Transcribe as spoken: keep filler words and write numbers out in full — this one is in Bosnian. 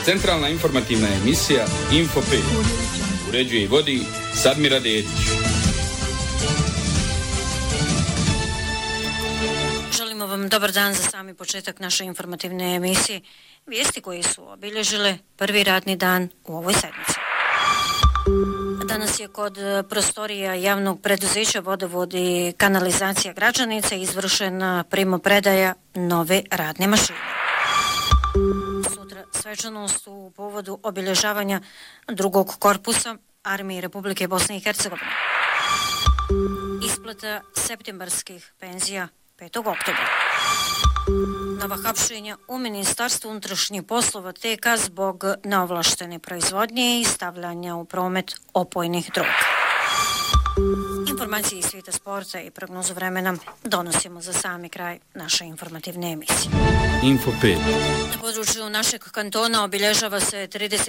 Centralna informativna emisija Info pet. Uređuje i vodi Sadmira Dedić. Želimo vam dobar dan za sami početak naše informativne emisije. Vijesti koje su obilježile prvi radni dan u ovoj sedmici. Danas je kod prostorija javnog preduzeća Vodovod i kanalizacija Gračanica izvršena primopredaja nove radne mašine. Sutra svečanost u povodu obilježavanja drugog korpusa Armije Republike Bosne i Hercegovine. Isplata septembarskih penzija petog oktobra. Nova hapšenja u Ministarstvu unutrašnjih poslova T K zbog neovlaštene proizvodnje i stavljanja u promet opojnih droga. Informacije iz svijeta sporta i prognozu vremena donosimo za sami kraj naše informativne emisije. Info pet. Na području našeg kantona obilježava se trideset